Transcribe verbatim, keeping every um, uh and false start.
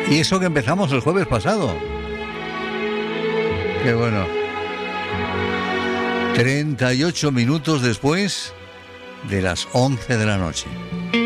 Y eso que empezamos el jueves pasado. Qué bueno. treinta y ocho minutos después de las once de la noche.